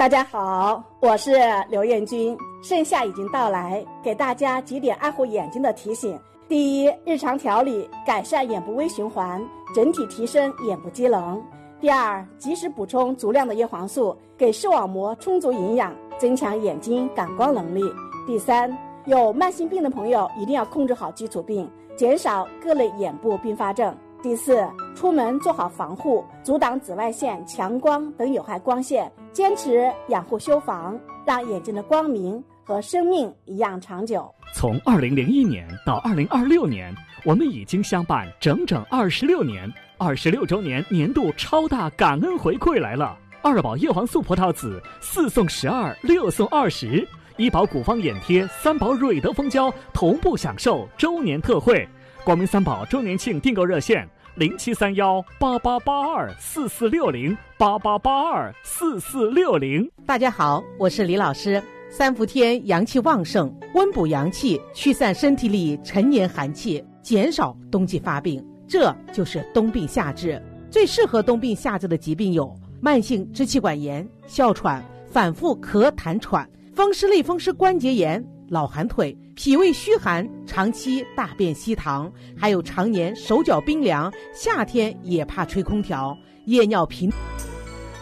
大家好，我是刘艳君。盛夏已经到来，给大家几点爱护眼睛的提醒。第一，日常调理，改善眼部微循环，整体提升眼部机能。第二，及时补充足量的叶黄素，给视网膜充足营养，增强眼睛感光能力。第三，有慢性病的朋友一定要控制好基础病，减少各类眼部并发症。第四，出门做好防护，阻挡紫外线、强光等有害光线，坚持养护修防，让眼睛的光明和生命一样长久。 从2001年到2026年，我们已经相伴整整26年，26周年年度超大感恩回馈来了！2宝叶黄素葡萄籽4送12， 6送20，医保古方眼贴，3宝蕊德蜂胶同步享受周年特惠。光明3宝周年庆订购热线：073188824460，88824460。 大家好，我是李老师。3伏天阳气旺盛，温补阳气，驱散身体里陈年寒气，减少冬季发病，这就是冬病夏治。最适合冬病夏治的疾病有慢性支气管炎、哮喘、反复咳痰喘、风湿类风湿关节炎、老寒腿、脾胃虚寒、长期大便稀溏，还有常年手脚冰凉，夏天也怕吹空调、夜尿频